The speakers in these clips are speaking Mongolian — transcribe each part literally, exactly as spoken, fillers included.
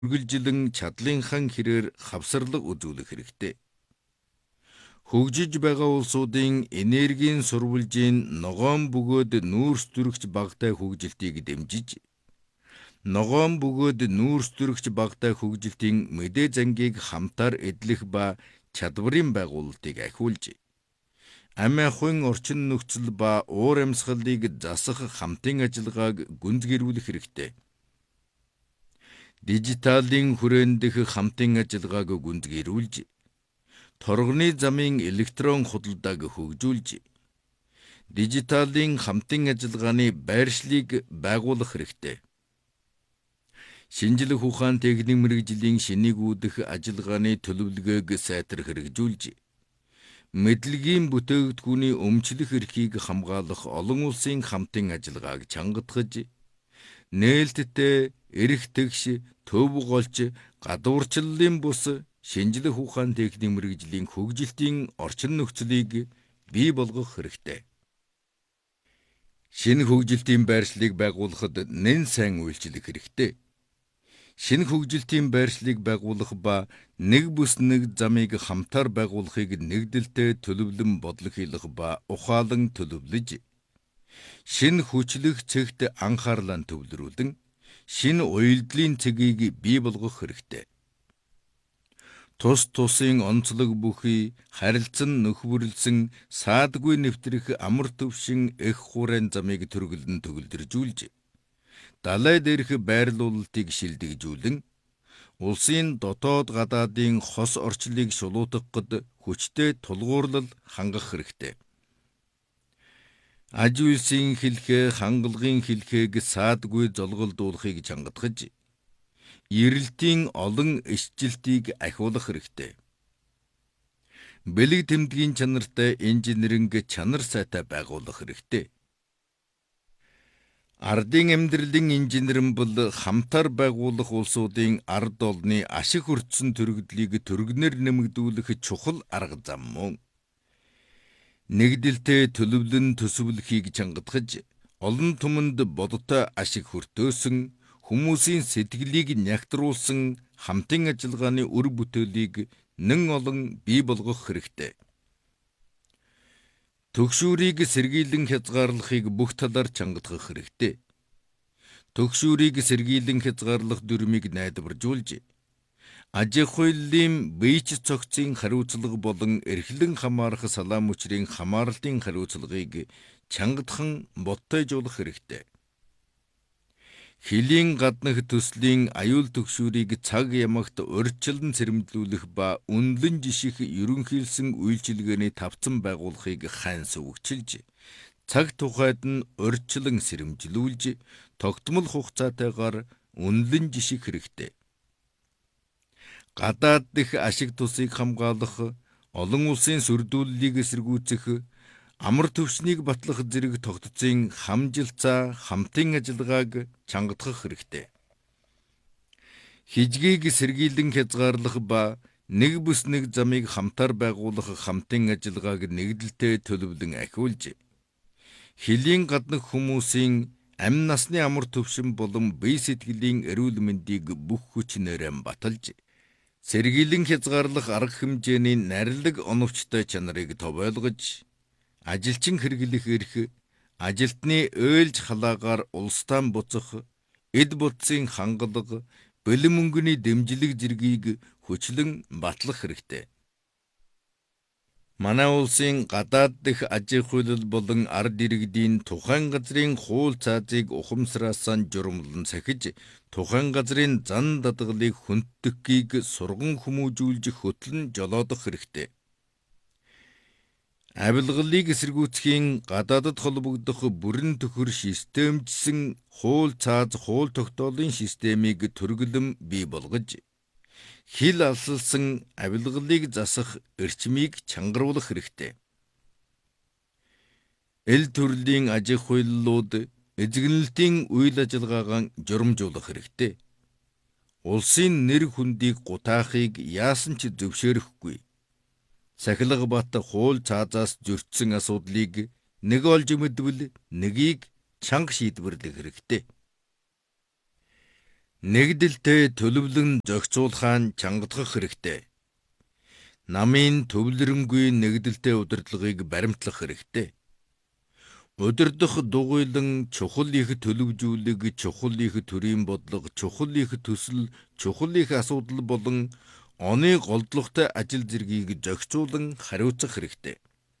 үргэлжилэн чадлынхан хэрээр хавсарлаг үзүүлэх хэрэгтэй. Хөгжиж байгаа улсуудын энергийн сурвалжийн ногоон бөгөөд нүүрс төрөгч багтай хөгжилтийг дэмжиж, ногоон бөгөөд нүүрс төрөгч багтай хөгжилтийн мэдээ зангийг хамтаар эдлэх ба чадварын байгуулалтыг ахиулж, амь ахуйн орчин нөхцөл ба уур амьсгалыг засах хамтын ажиллагааг гүнзгийрүүлэх хэрэгтэй. Дижиталын хүрээнд дэх хамтын ажиллагааг гүнзгийрүүлж, торгоны замын электрон худалдааг хөгжүүлж, дижиталын хамтын ажиллагааны байршлыг байгуулах хэрэгтэй. Шинжлэх ухаан техник мэргэжлийн шинийг-үүдэх ажиллагааны төлөвлөгөөг сайтар хэрэгжүүлж, мэдлэгийн бүтээгдэхүүний өмчлөх эрхийг хамгаалах олон улсын хамтын ажиллагааг чангатгаж, нээлттэй, эрх тэгш, төв голч, гадуурчлалын бус шинжлэх ухаан техник мэргэжлийн хөгжилтийн орчин нөхцөлийг бий болгох хэрэгтэй. Шинэ хөгжилтийн байршлыг байгуулахад нэн сайн үйлчлэх хэрэгтэй. Шинэ хөгжилтийн байршлыг байгуулах ба нэг бүс нэг замыг хамтаар байгуулахыг нэгдэлтэй төлөвлөн бодлохийлох ба ухаалан төлөвлөж, шинэ хүчлэх цэгт анхаарлаа төвлөрүүлэн, шинэ уялдлын цэгийг бий болгох хэрэгтэй. Тус тусын онцлог бүхий харилцан нөхвөрлсөн саадгүй нэвтрэх амар төвшин эх хуурайн замыг төргөлн төгөлдржүүлж, далай дээрх байрлуулалтыг шилдэгжүүлэн, улсын дотоод гадаадын хос орчлыг шулуутгахад хүчтэй тулгуурлал хангах хэрэгтэй. Аж үйлсийн хэлхээ, хангалагын хэлхээг саадгүй золголдуулахыг чангатгаж, эрэлтийн олон исжилтийг ахиулах хэрэгтэй. Бэлэг тэмдгийн чанартай инженеринг чанар сайтай байгуулах хэрэгтэй. Ардын амьдралын инженерэн бол хамтаар байгуулах улсуудын ард олны ашиг хүртсэн төрөгдлийг төргнөр нэмэгдүүлэх чухал арга зам мөн. Нэгдэлтэй төлөвлөн төсөвлөхийг чангатгаж, олон түмэнд бодтой ашиг хүртөөсөн, хүмүүсийн сэтгэлийг нягтруулсан хамтын ажиллагааны үр бүтээлийг нэн олон бий болгох хэрэгтэй. Түгшүүрийг сэргийлэн хязгаарлахыг бүх талаар чангатгах хэрэгтэй. Түгшүүрийг сэргийлэн хязгаарлах дүрмийг найдваржуулж, аж ахуйллын бийч цогцын хариуцлага болон эрхлэн хамаарах салаам хүчрийн хамаарлтын хариуцлагыг чангатхан боттойжуулах хэрэгтэй. Хилийн гаднах төслийн аюул түгшүүрийг цаг ямагт урьдчилан сэрэмжлүүлэх ба үнэлэн жиших ерөнхийлсөн үйлчилгээний тавцан байгуулахыг хайн сувгчилж, цаг тухайд нь урьдчилан сэрэмжлүүлж, тогтмол хугацаатайгаар үнэлэн жиших хэрэгтэй. Гадаад дэх ашиг тусыг хамгаалах, олон улсын сүрдүүллийг эсэргүүцэх, амар төвшнийг батлах зэрэг тогтцын хамжилтсаа хамтын ажиллагааг чангатгах хэрэгтэй. Хижгийг сэргийлэн хязгаарлах ба нэг бүс нэг замыг хамтаар байгуулах хамтын ажиллагааг нэгдэлтэй төлөвлөн ахиулж, хилийн гаднах хүмүүсийн амь насны амар төвшин болон бие сэтгэлийн эрүүл мэндийг бүх хүчнээрээ баталж, сэргийлэн хязгаарлах арга хэмжээний нарилаг оновчтой чанарыг товойлгож, ажилчин хэрэглэх эрх, ажилтны ойлж халаагаар улстан буцах, эд будсын хангалга, бэлэн мөнгөний дэмжлэг зэргийг хүчлэн батлах хэрэгтэй. Манай улсын гадаад дэх аж ахуйлал болон ард иргэдийн тухайн газрын хууль цаазыг ухамсараасан журмлан сахиж, тухайн газрын зан дадгалыг хүнддэхийг сурган хүмүүжүүлж хөтлөн жолоодох хэрэгтэй. Авилгалыг эсэргүүцхийн гадаадад холбогдох бүрэн төхөр системжсэн хууль цааз хууль тогтоолын системийг төргөлм бий болгож, хил алсалсан авилгалыг засах эрчмийг чангаруулах хэрэгтэй. Эл төрлийн аж ахуйллууд эзэгнэлтийн үйл ажиллагаагаа журамжуулах хэрэгтэй. Улсын нэр хүндийг гутаахыг яасан ч зөвшөөрөхгүй. Сахилга бат хууль цаазаас зөрчсөн асуудлыг нэг олж мэдвэл нэгийг чанга шийдвэрлэх хэрэгтэй. Нэгдэлтэй төлөвлөн зохицуулахаа чангадах хэрэгтэй. Намын төвлөрөнгүй нэгдэлтэй удирдлагыг баримтлах хэрэгтэй. Удирдах дугуйлан чухал их төлөвжүүлэг, чухал их төрийн бодлого, чухал их төсөл, чухал их асуудал болон оны голдлоготой ажил зэргийг зохицуулан хариуцах хэрэгтэй.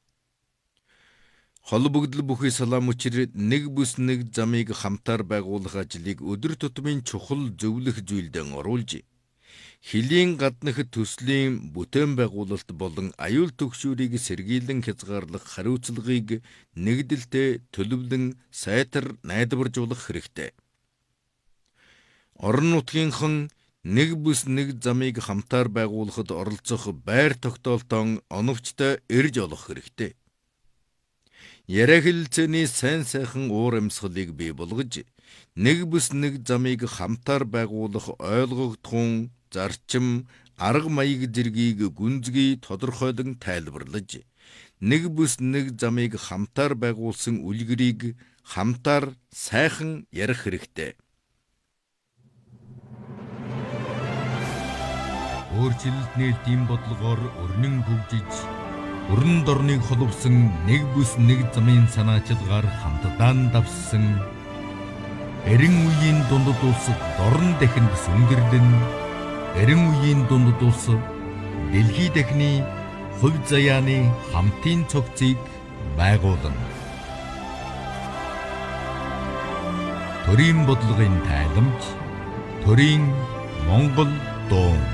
Холбогдол бүхий салаам учир нэг бүс нэг замыг хамтаар байгуулах ажлыг өдөр тутмын чухал зөвлөх зүйлдэн оруулж, Хилийн гаднах төслийн бүтээн байгуулалт болон аюул түгшүүрийг сэргийлэн хязгаарлах хариуцлагыг нэгдэлтэй төлөвлөн сайтар найдваржуулах хэрэгтэй. Орон нутгийнхан нэг бүс нэг замыг хамтаар байгуулахад оролцох байр тогтоолтон оновчтой эрж олох хэрэгтэй. Яриа хэлэлцээний сайн сайхан уур амьсгалыг бий болгож, нэг бүс нэг замыг хамтаар байгуулах ойлгогдхон зарчим, арга маяг зэргийг гүнзгий тодорхойлон тайлбарлаж, нэг бүс нэг замыг хамтаар байгуулсан үлгэрийг хамтаар сайхан ярих хэрэгтэй. Өөрчлөлт нээлтийн бодлогоор өрнөн хөгжиж, өрн дорныг холбосон нэг бүс нэг замын санаачилгаар хамтдаа давссан эрен үеийн дундад улс дорн дахинд сүнгэрлэн эрен үеийн дундад улс дэлхий дахины хувь заяаны хамтын цогцыг байгуулна. Төрийн бодлогын тайламж, төрийн Монгол дуу.